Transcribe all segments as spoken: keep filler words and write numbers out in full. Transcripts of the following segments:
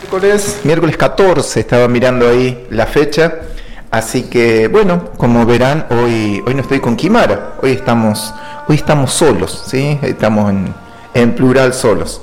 Miércoles, miércoles catorce, estaba mirando ahí la fecha, así que bueno, como verán, hoy, hoy no estoy con Kimara, hoy estamos, hoy estamos solos, ¿sí? Estamos en, en plural solos.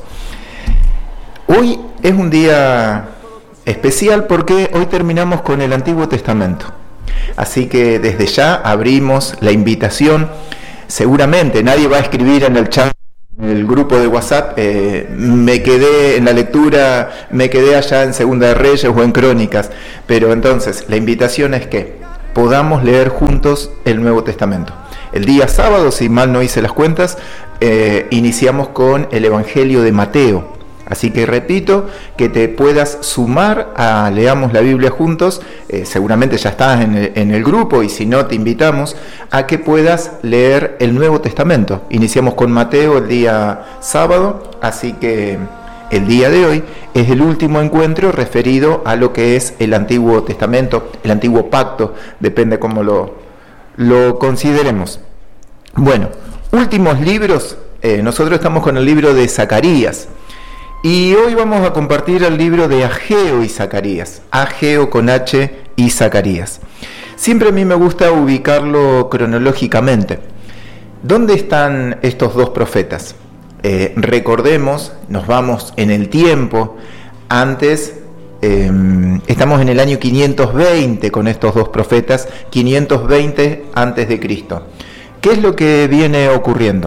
Hoy es un día especial porque hoy terminamos con el Antiguo Testamento, así que desde ya abrimos la invitación. Seguramente nadie va a escribir en el chat, en el grupo de WhatsApp, eh, me quedé en la lectura, me quedé allá en Segunda de Reyes o en Crónicas, pero entonces la invitación es que podamos leer juntos el Nuevo Testamento. El día sábado, si mal no hice las cuentas, eh, iniciamos con el Evangelio de Mateo. Así que repito, que te puedas sumar a Leamos la Biblia juntos, eh, seguramente ya estás en el, en el grupo, y si no, te invitamos a que puedas leer el Nuevo Testamento. Iniciamos con Mateo el día sábado, así que el día de hoy es el último encuentro referido a lo que es el Antiguo Testamento, el Antiguo Pacto, depende cómo lo, lo consideremos. Bueno, últimos libros, eh, nosotros estamos con el libro de Zacarías. Y hoy vamos a compartir el libro de Ageo y Zacarías, Ageo con H y Zacarías. Siempre a mí me gusta ubicarlo cronológicamente. ¿Dónde están estos dos profetas? Eh, recordemos, nos vamos en el tiempo, antes, eh, estamos en el año quinientos veinte con estos dos profetas, quinientos veinte antes de Cristo. ¿Qué es lo que viene ocurriendo?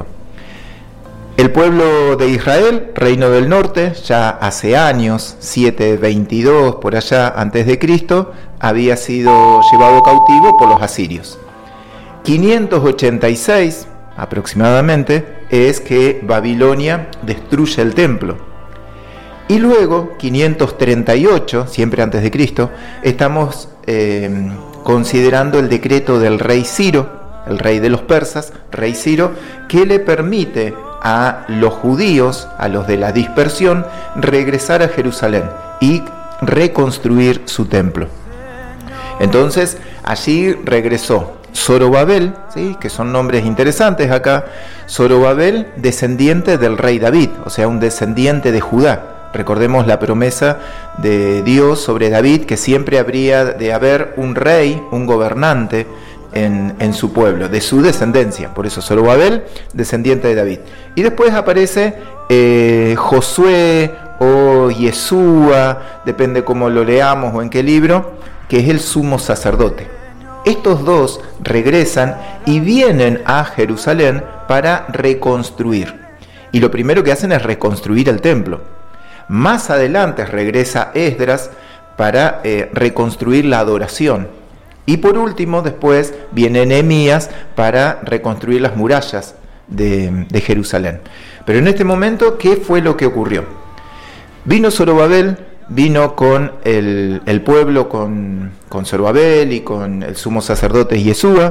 El pueblo de Israel, reino del norte, ya hace años, setecientos veintidós por allá antes de Cristo, había sido llevado cautivo por los asirios. quinientos ochenta y seis aproximadamente es que Babilonia destruye el templo. Y luego, quinientos treinta y ocho, siempre antes de Cristo, estamos eh, considerando el decreto del rey Ciro, el rey de los persas, rey Ciro, que le permite a los judíos, a los de la dispersión, regresar a Jerusalén y reconstruir su templo. Entonces, allí regresó Zorobabel, ¿sí? Que son nombres interesantes acá. Zorobabel, descendiente del rey David, o sea, un descendiente de Judá. Recordemos la promesa de Dios sobre David, que siempre habría de haber un rey, un gobernante, En, en su pueblo, de su descendencia. Por eso Zorobabel, descendiente de David. Y después aparece eh, Josué o Yeshua, depende cómo lo leamos o en qué libro, que es el sumo sacerdote. Estos dos regresan y vienen a Jerusalén para reconstruir. Y lo primero que hacen es reconstruir el templo. Más adelante regresa Esdras para eh, reconstruir la adoración. Y por último, después viene Nehemías para reconstruir las murallas de, de Jerusalén. Pero en este momento, ¿qué fue lo que ocurrió? Vino Zorobabel, vino con el, el pueblo, con, con Zorobabel y con el sumo sacerdote Yeshua,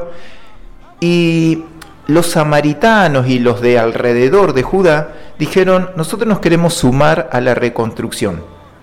y los samaritanos y los de alrededor de Judá dijeron: nosotros nos queremos sumar a la reconstrucción.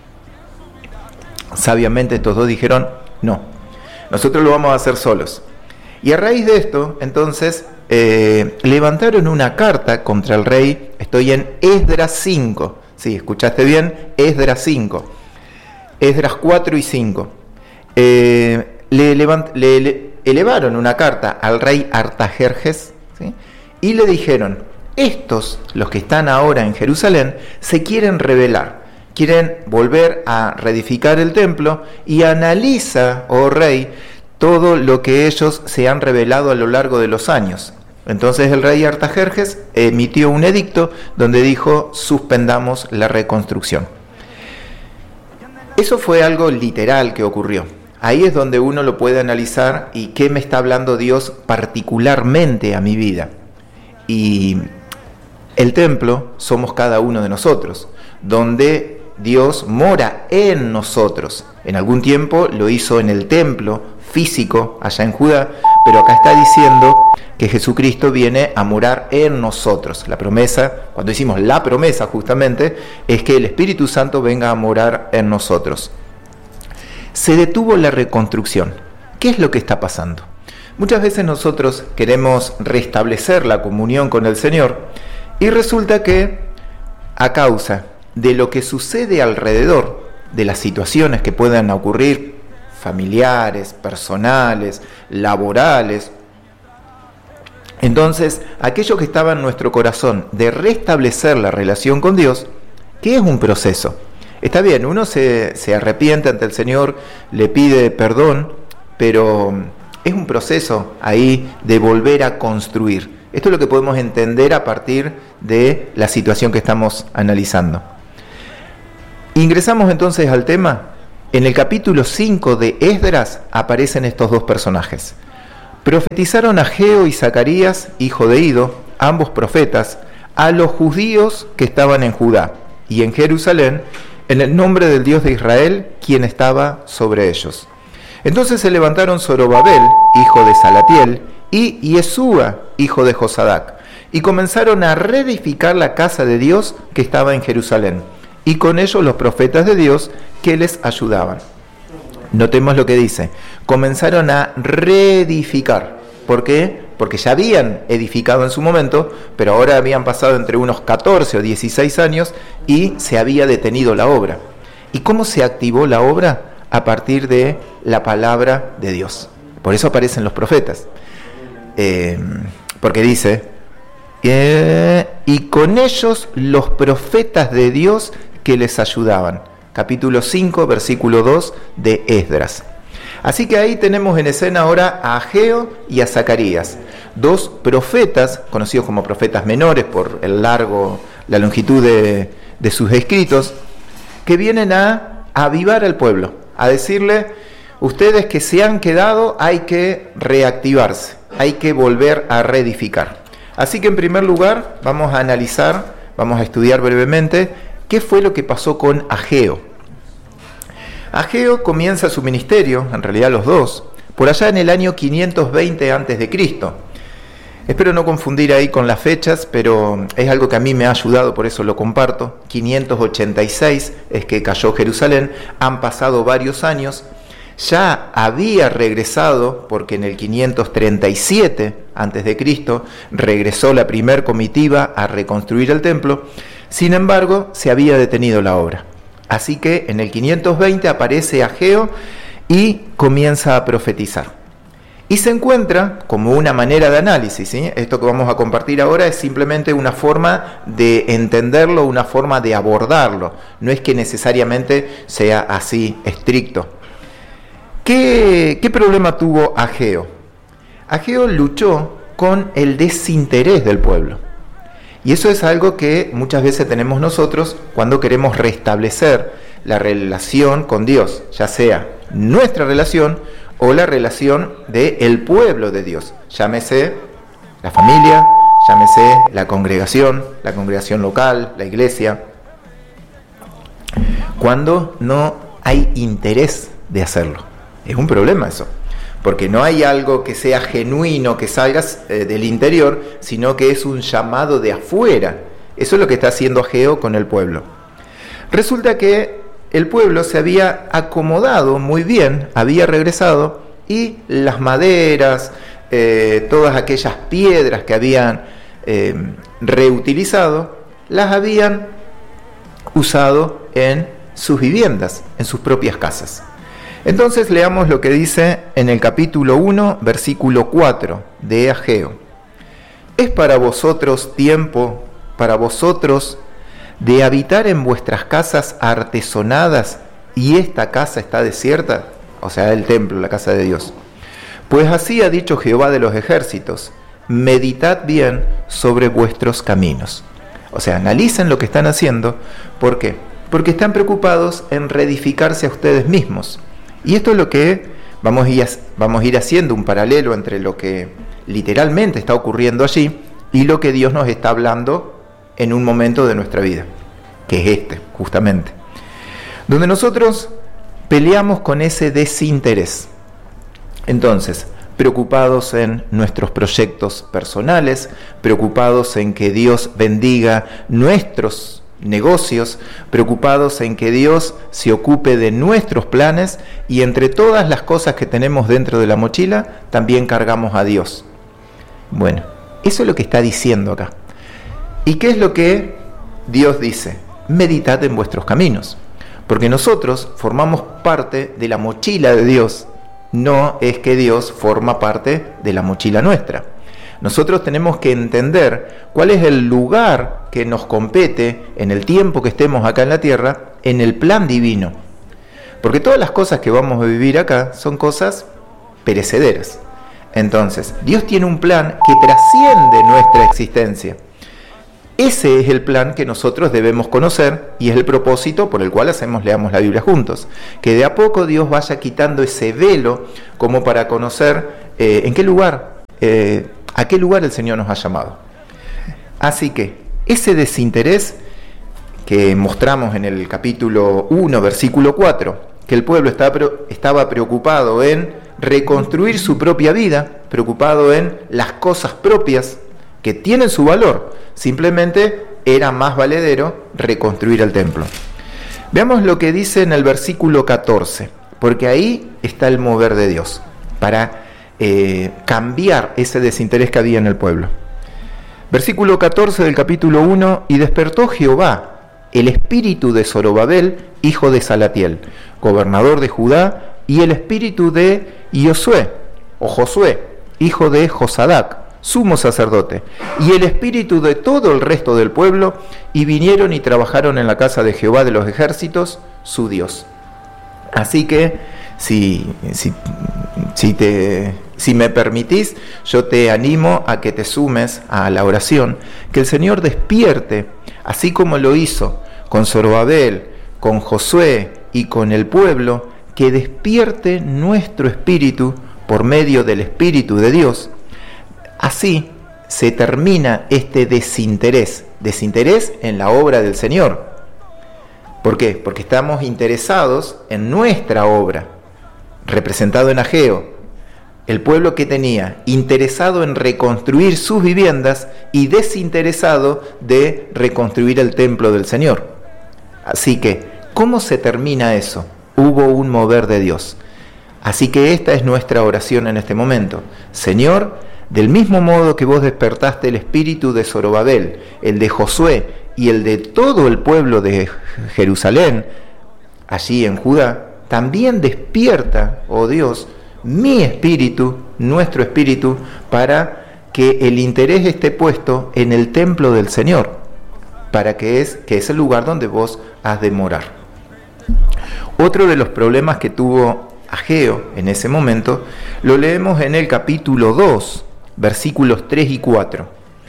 Sabiamente estos dos dijeron: no. Nosotros lo vamos a hacer solos. Y a raíz de esto, entonces, eh, levantaron una carta contra el rey. Estoy en Esdras cinco. Sí, escuchaste bien, Esdras cinco. Esdras cuatro y cinco. Eh, le, levant, le, le elevaron una carta al rey Artajerjes, ¿sí? Y le dijeron: estos, los que están ahora en Jerusalén, se quieren rebelar. Quieren volver a reedificar el templo, y analiza, oh rey, todo lo que ellos se han revelado a lo largo de los años. Entonces el rey Artajerjes emitió un edicto donde dijo: suspendamos la reconstrucción. Eso fue algo literal que ocurrió. Ahí es donde uno lo puede analizar y qué me está hablando Dios particularmente a mi vida. Y el templo somos cada uno de nosotros, donde Dios mora en nosotros. En algún tiempo lo hizo en el templo físico allá en Judá, pero acá está diciendo que Jesucristo viene a morar en nosotros. La promesa, cuando hicimos la promesa justamente, es que el Espíritu Santo venga a morar en nosotros. Se detuvo la reconstrucción. ¿Qué es lo que está pasando? Muchas veces nosotros queremos restablecer la comunión con el Señor y resulta que a causa de lo que sucede alrededor, de las situaciones que puedan ocurrir, familiares, personales, laborales. Entonces, aquello que estaba en nuestro corazón de restablecer la relación con Dios, que es un proceso. Está bien, uno se, se arrepiente ante el Señor, le pide perdón, pero es un proceso ahí de volver a construir. Esto es lo que podemos entender a partir de la situación que estamos analizando. Ingresamos entonces al tema. En el capítulo cinco de Esdras aparecen estos dos personajes. Profetizaron Ageo y Zacarías, hijo de Ido, ambos profetas, a los judíos que estaban en Judá y en Jerusalén, en el nombre del Dios de Israel, quien estaba sobre ellos. Entonces se levantaron Zorobabel, hijo de Salatiel, y Yesúa, hijo de Josadac, y comenzaron a reedificar la casa de Dios que estaba en Jerusalén, y con ellos los profetas de Dios que les ayudaban. Notemos lo que dice, comenzaron a reedificar. ¿Por qué? Porque ya habían edificado en su momento, pero ahora habían pasado entre unos catorce o dieciséis años y se había detenido la obra. ¿Y cómo se activó la obra? A partir de la palabra de Dios. Por eso aparecen los profetas. Eh, porque dice, eh, y con ellos los profetas de Dios que les ayudaban. Capítulo cinco, versículo dos de Esdras. Así que ahí tenemos en escena ahora a Ageo y a Zacarías, dos profetas, conocidos como profetas menores por el largo, la longitud de, de sus escritos, que vienen a avivar al pueblo, a decirle, ustedes que se han quedado hay que reactivarse, hay que volver a reedificar. Así que en primer lugar vamos a analizar, vamos a estudiar brevemente qué fue lo que pasó con Ageo. Ageo comienza su ministerio, en realidad los dos, por allá en el año quinientos veinte antes de Cristo. Espero no confundir ahí con las fechas, pero es algo que a mí me ha ayudado, por eso lo comparto. quinientos ochenta y seis es que cayó Jerusalén, han pasado varios años, ya había regresado, porque en el quinientos treinta y siete antes de Cristo regresó la primer comitiva a reconstruir el templo, sin embargo se había detenido la obra. Así que en el quinientos veinte aparece Ageo y comienza a profetizar. Y se encuentra como una manera de análisis, ¿sí? Esto que vamos a compartir ahora es simplemente una forma de entenderlo, una forma de abordarlo. No es que necesariamente sea así estricto. ¿Qué, qué problema tuvo Ageo? Ageo luchó con el desinterés del pueblo. Y eso es algo que muchas veces tenemos nosotros cuando queremos restablecer la relación con Dios, ya sea nuestra relación o la relación del pueblo de Dios, llámese la familia, llámese la congregación, la congregación local, la iglesia, cuando no hay interés de hacerlo. Es un problema eso, porque no hay algo que sea genuino, que salga eh, del interior, sino que es un llamado de afuera. Eso es lo que está haciendo Ageo con el pueblo. Resulta que el pueblo se había acomodado muy bien, había regresado, y las maderas, eh, todas aquellas piedras que habían eh, reutilizado, las habían usado en sus viviendas, en sus propias casas. Entonces leamos lo que dice en el capítulo uno, versículo cuatro de Ageo. ¿Es para vosotros tiempo, para vosotros, de habitar en vuestras casas artesonadas y esta casa está desierta? O sea, el templo, la casa de Dios. Pues así ha dicho Jehová de los ejércitos, meditad bien sobre vuestros caminos. O sea, analicen lo que están haciendo. ¿Por qué? Porque están preocupados en reedificarse a ustedes mismos. Y esto es lo que vamos a ir, vamos a ir haciendo un paralelo entre lo que literalmente está ocurriendo allí y lo que Dios nos está hablando en un momento de nuestra vida, que es este, justamente. Donde nosotros peleamos con ese desinterés. Entonces, preocupados en nuestros proyectos personales, preocupados en que Dios bendiga nuestros negocios, preocupados en que Dios se ocupe de nuestros planes, y entre todas las cosas que tenemos dentro de la mochila, también cargamos a Dios. Bueno, eso es lo que está diciendo acá. ¿Y qué es lo que Dios dice? Meditad en vuestros caminos. porque nosotros formamos parte de la mochila de Dios, no es que Dios forma parte de la mochila nuestra. Nosotros tenemos que entender cuál es el lugar que nos compete en el tiempo que estemos acá en la tierra, en el plan divino. Porque todas las cosas que vamos a vivir acá son cosas perecederas. Entonces, Dios tiene un plan que trasciende nuestra existencia. Ese es el plan que nosotros debemos conocer y es el propósito por el cual hacemos, leamos la Biblia juntos. Que de a poco Dios vaya quitando ese velo como para conocer eh, en qué lugar, eh, a qué lugar el Señor nos ha llamado. Así que ese desinterés que mostramos en el capítulo uno, versículo cuatro, que el pueblo estaba, estaba preocupado en reconstruir su propia vida, preocupado en las cosas propias que tienen su valor, simplemente era más valedero reconstruir el templo. Veamos lo que dice en el versículo catorce, porque ahí está el mover de Dios, para eh, cambiar ese desinterés que había en el pueblo. Versículo catorce del capítulo uno, y despertó Jehová el espíritu de Zorobabel, hijo de Salatiel, gobernador de Judá, y el espíritu de Josué, o Josué, hijo de Josadac, sumo sacerdote, y el espíritu de todo el resto del pueblo, y vinieron y trabajaron en la casa de Jehová de los ejércitos, su Dios. Así que, si, si, si, te, si me permitís, yo te animo a que te sumes a la oración, que el Señor despierte, así como lo hizo con Zorobabel, con Josué y con el pueblo, que despierte nuestro espíritu por medio del Espíritu de Dios. Así se termina este desinterés, desinterés en la obra del Señor. ¿Por qué? Porque estamos interesados en nuestra obra, representado en Ageo, el pueblo que tenía interesado en reconstruir sus viviendas y desinteresado de reconstruir el templo del Señor. Así que, ¿cómo se termina eso? Hubo un mover de Dios. Así que esta es nuestra oración en este momento. Señor, del mismo modo que vos despertaste el espíritu de Zorobabel, el de Josué y el de todo el pueblo de Jerusalén, allí en Judá, también despierta, oh Dios, mi espíritu, nuestro espíritu, para que el interés esté puesto en el templo del Señor, para que es, que es el lugar donde vos has de morar. Otro de los problemas que tuvo Ageo en ese momento, lo leemos en el capítulo dos, versículos tres y cuatro.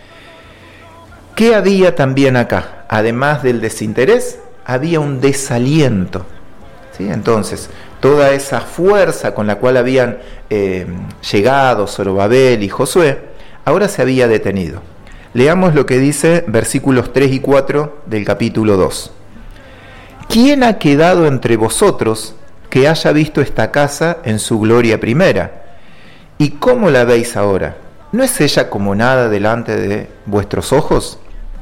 ¿Qué había también acá? Además del desinterés, había un desaliento. ¿Sí? Entonces, toda esa fuerza con la cual habían eh, llegado Zorobabel y Josué, ahora se había detenido. Leamos lo que dice versículos tres y cuatro del capítulo dos. ¿Quién ha quedado entre vosotros que haya visto esta casa en su gloria primera? ¿Y cómo la veis ahora? ¿No es ella como nada delante de vuestros ojos?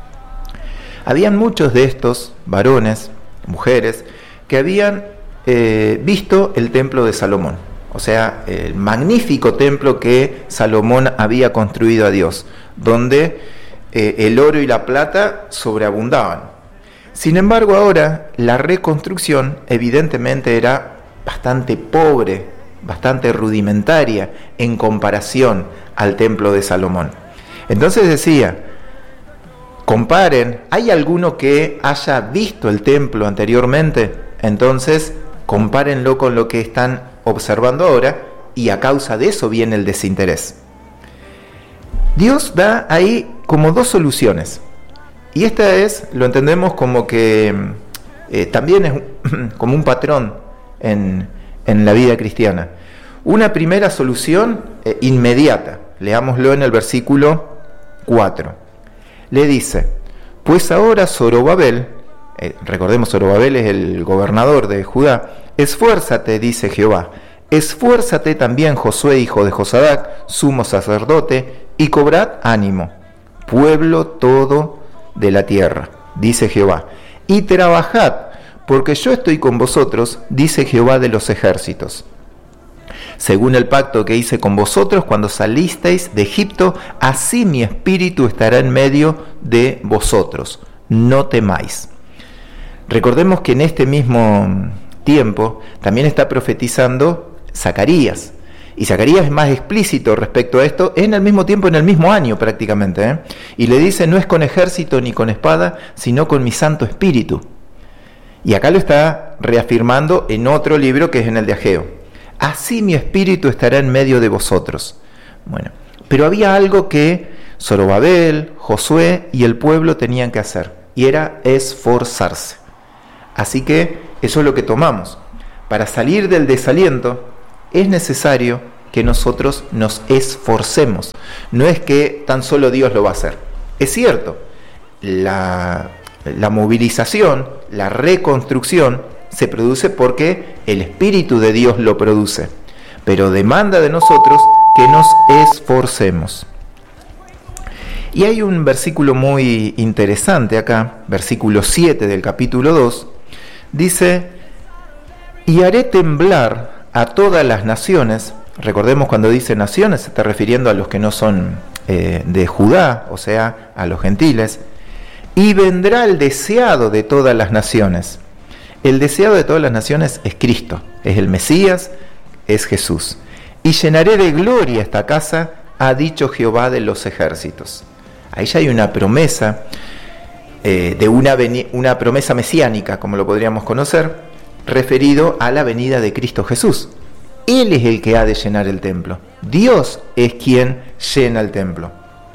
Habían muchos de estos varones, mujeres, que habían eh, visto el templo de Salomón, o sea, el magnífico templo que Salomón había construido a Dios, donde eh, el oro y la plata sobreabundaban. Sin embargo, ahora la reconstrucción evidentemente era bastante pobre, bastante rudimentaria en comparación al templo de Salomón. Entonces decía, comparen, ¿hay alguno que haya visto el templo anteriormente? Entonces compárenlo con lo que están observando ahora y a causa de eso viene el desinterés. Dios da ahí como dos soluciones. Y esta es, lo entendemos como que eh, también es como un patrón en, en la vida cristiana. Una primera solución eh, inmediata, leámoslo en el versículo cuatro. Le dice, pues ahora Zorobabel, eh, recordemos Zorobabel es el gobernador de Judá, esfuérzate, dice Jehová, esfuérzate también Josué, hijo de Josadac, sumo sacerdote, y cobrad ánimo, pueblo todo de la tierra, dice Jehová, y trabajad, porque yo estoy con vosotros, dice Jehová de los ejércitos. Según el pacto que hice con vosotros cuando salisteis de Egipto, así mi espíritu estará en medio de vosotros, no temáis. Recordemos que en este mismo tiempo también está profetizando Zacarías, y Zacarías es más explícito respecto a esto, en el mismo tiempo, en el mismo año prácticamente, ¿eh? Y le dice, no es con ejército ni con espada, sino con mi Santo Espíritu. Y acá lo está reafirmando en otro libro que es en el de Ageo. Así mi espíritu estará en medio de vosotros. Bueno, pero había algo que Zorobabel, Josué y el pueblo tenían que hacer, y era esforzarse. Así que eso es lo que tomamos. Para salir del desaliento es necesario que nosotros nos esforcemos. No es que tan solo Dios lo va a hacer. Es cierto, la, la movilización, la reconstrucción se produce porque el Espíritu de Dios lo produce, pero demanda de nosotros que nos esforcemos. Y hay un versículo muy interesante acá, versículo siete del capítulo dos, dice, y haré temblar a todas las naciones. Recordemos, cuando dice naciones se está refiriendo a los que no son eh, de Judá, o sea, a los gentiles, y vendrá el deseado de todas las naciones. El deseado de todas las naciones es Cristo, es el Mesías, es Jesús. Y llenaré de gloria esta casa, ha dicho Jehová de los ejércitos. Ahí ya hay una promesa, eh, de una, veni- una promesa mesiánica, como lo podríamos conocer, referido a la venida de Cristo Jesús. Él es el que ha de llenar el templo. Dios es quien llena el templo.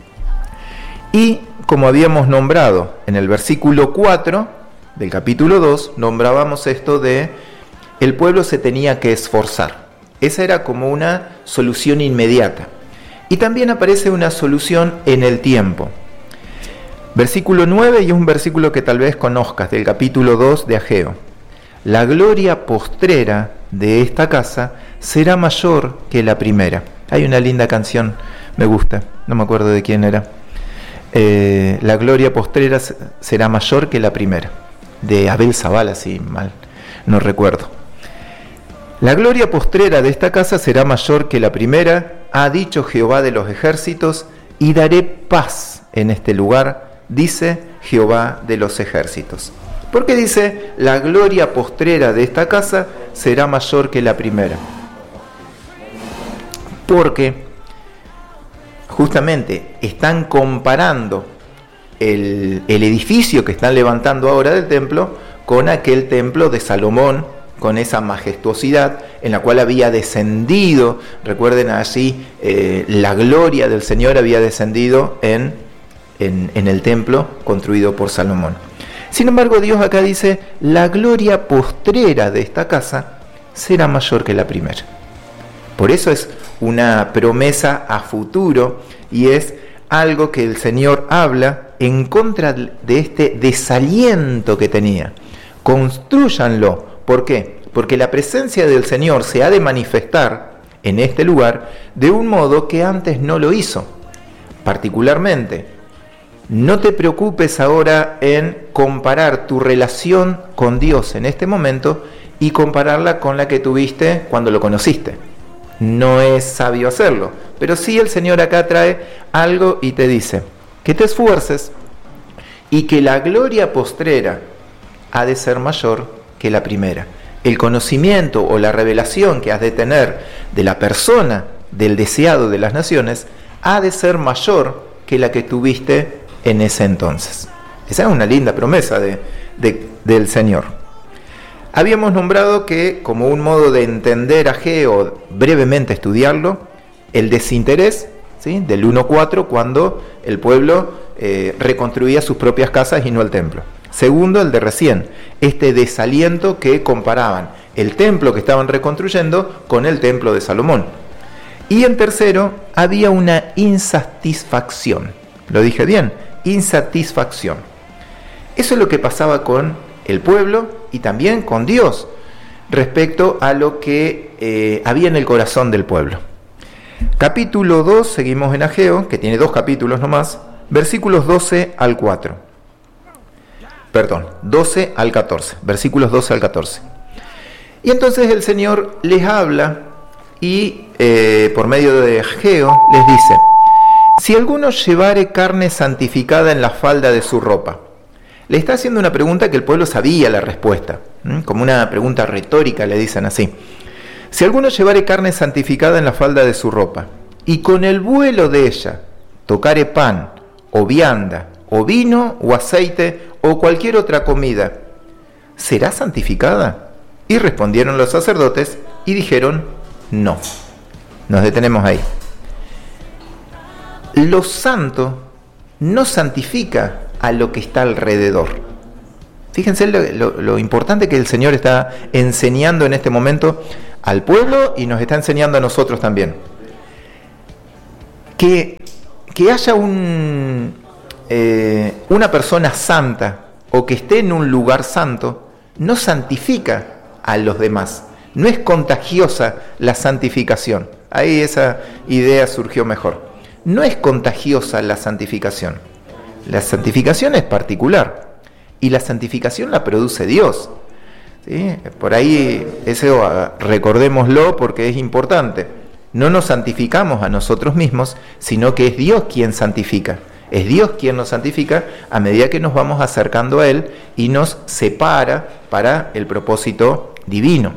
Y como habíamos nombrado en el versículo cuatro del capítulo dos, nombrábamos esto de el pueblo se tenía que esforzar. Esa era como una solución inmediata. Y también aparece una solución en el tiempo. Versículo nueve, y es un versículo que tal vez conozcas, del capítulo dos de Ageo. La gloria postrera de esta casa será mayor que la primera. Hay una linda canción, me gusta, no me acuerdo de quién era. Eh, la gloria postrera será mayor que la primera, de Abel Zabala, si mal no recuerdo. La gloria postrera de esta casa será mayor que la primera, ha dicho Jehová de los ejércitos, y daré paz en este lugar, dice Jehová de los ejércitos. ¿Por qué dice la gloria postrera de esta casa será mayor que la primera? Porque justamente están comparando el, el edificio que están levantando ahora del templo con aquel templo de Salomón, con esa majestuosidad en la cual había descendido, recuerden allí, eh, la gloria del Señor había descendido en, en, en el templo construido por Salomón. Sin embargo, Dios acá dice, la gloria postrera de esta casa será mayor que la primera. Por eso es una promesa a futuro y es algo que el Señor habla en contra de este desaliento que tenía. Constrúyanlo. ¿Por qué? Porque la presencia del Señor se ha de manifestar en este lugar de un modo que antes no lo hizo. Particularmente, no te preocupes ahora en comparar tu relación con Dios en este momento y compararla con la que tuviste cuando lo conociste. No es sabio hacerlo, pero sí el Señor acá trae algo y te dice que te esfuerces y que la gloria postrera ha de ser mayor que la primera. El conocimiento o la revelación que has de tener de la persona del deseado de las naciones ha de ser mayor que la que tuviste en ese entonces. Esa es una linda promesa de, de, del Señor. Habíamos nombrado que, como un modo de entender a Ageo, brevemente estudiarlo, el desinterés, ¿sí?, del uno cuatro, cuando el pueblo eh, reconstruía sus propias casas y no el templo. Segundo, el de recién, este desaliento que comparaban el templo que estaban reconstruyendo con el templo de Salomón. Y en tercero, había una insatisfacción. Lo dije bien, insatisfacción. Eso es lo que pasaba con el pueblo y también con Dios respecto a lo que eh, había en el corazón del pueblo. Capítulo dos, seguimos en Ageo, que tiene dos capítulos nomás, versículos doce al cuatro. Perdón, doce al catorce, versículos doce al catorce. Y entonces el Señor les habla y eh, por medio de Ageo les dice: si alguno llevare carne santificada en la falda de su ropa, Le está haciendo una pregunta que el pueblo sabía la respuesta, ¿m? Como una pregunta retórica, le dicen así. Si alguno llevare carne santificada en la falda de su ropa, y con el vuelo de ella tocare pan, o vianda, o vino, o aceite, o cualquier otra comida, ¿será santificada? Y respondieron los sacerdotes y dijeron, no. Nos detenemos ahí. Lo santo no santifica a lo que está alrededor. Fíjense lo, lo, lo importante que el Señor está enseñando en este momento al pueblo y nos está enseñando a nosotros también. Que, que haya un, eh, una persona santa o que esté en un lugar santo no santifica a los demás. No es contagiosa la santificación. Ahí esa idea surgió mejor. No es contagiosa la santificación. La santificación es particular y la santificación la produce Dios. ¿Sí? Por ahí, eso recordémoslo porque es importante. No nos santificamos a nosotros mismos, sino que es Dios quien santifica. Es Dios quien nos santifica a medida que nos vamos acercando a Él y nos separa para el propósito divino.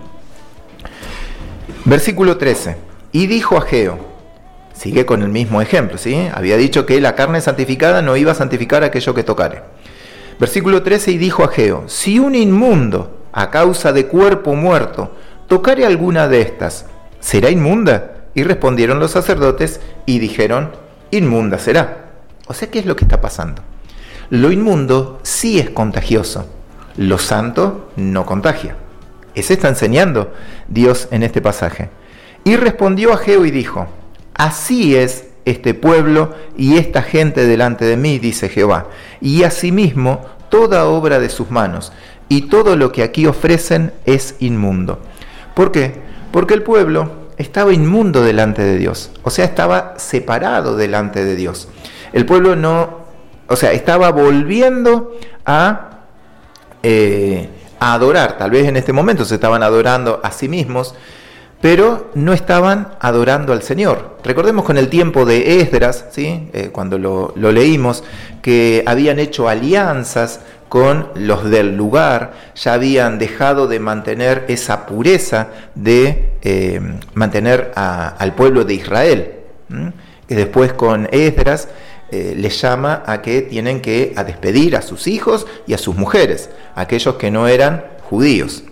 Versículo trece. Y dijo Ageo, sigue con el mismo ejemplo, ¿sí? Había dicho que la carne santificada no iba a santificar aquello que tocare. Versículo trece, y dijo Ageo, si un inmundo, a causa de cuerpo muerto, tocare alguna de estas, ¿será inmunda? Y respondieron los sacerdotes y dijeron, inmunda será. O sea, ¿qué es lo que está pasando? Lo inmundo sí es contagioso, lo santo no contagia. Eso está enseñando Dios en este pasaje. Y respondió Ageo y dijo, así es este pueblo y esta gente delante de mí, dice Jehová, y asimismo toda obra de sus manos, y todo lo que aquí ofrecen es inmundo. ¿Por qué? Porque el pueblo estaba inmundo delante de Dios, o sea, estaba separado delante de Dios. El pueblo no, o sea, estaba volviendo a, eh, a adorar, tal vez en este momento se estaban adorando a sí mismos, pero no estaban adorando al Señor. Recordemos con el tiempo de Esdras, ¿sí? eh, cuando lo, lo leímos, que habían hecho alianzas con los del lugar, ya habían dejado de mantener esa pureza de eh, mantener a, al pueblo de Israel. ¿Mm? Que después con Esdras eh, les llama a que tienen que a despedir a sus hijos y a sus mujeres, aquellos que no eran judíos.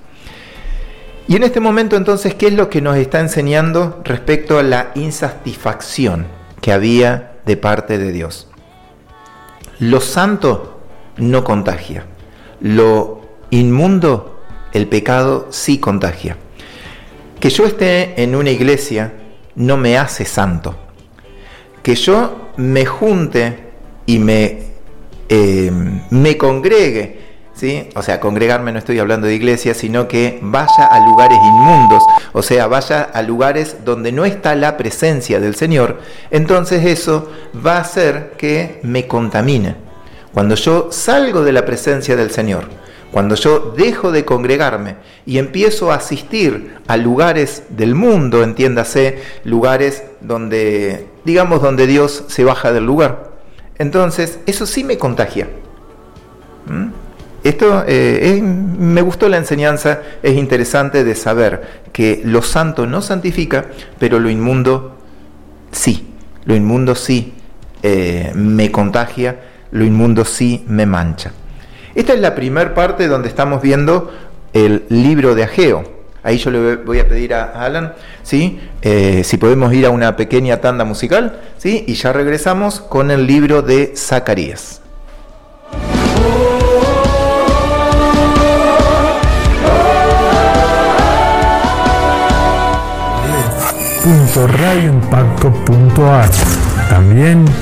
Y en este momento entonces, ¿qué es lo que nos está enseñando respecto a la insatisfacción que había de parte de Dios? Lo santo no contagia, lo inmundo, el pecado sí contagia. Que yo esté en una iglesia no me hace santo. Que yo me junte y me, eh, me congregue, ¿sí? O sea, congregarme no estoy hablando de iglesia, sino que vaya a lugares inmundos, o sea, vaya a lugares donde no está la presencia del Señor, entonces eso va a hacer que me contamine. Cuando yo salgo de la presencia del Señor, cuando yo dejo de congregarme y empiezo a asistir a lugares del mundo, entiéndase, lugares donde, digamos, donde Dios se baja del lugar, entonces eso sí me contagia. ¿Mm? Esto eh, es, me gustó la enseñanza, es interesante de saber que lo santo no santifica, pero lo inmundo sí, lo inmundo sí eh, me contagia, lo inmundo sí me mancha. Esta es la primera parte donde estamos viendo el libro de Ageo. Ahí yo le voy a pedir a Alan, ¿sí? eh, si podemos ir a una pequeña tanda musical, ¿sí? Y ya regresamos con el libro de Zacarías. punto radio impacto punto a r. También